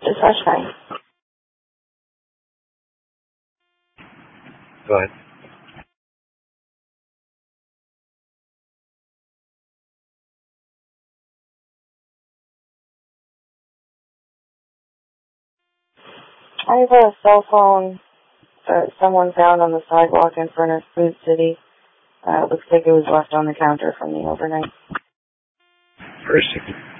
Just flashbang. Go ahead. I have a cell phone that someone found on the sidewalk in front of Food City. It looks like it was left on the counter from the overnight. First.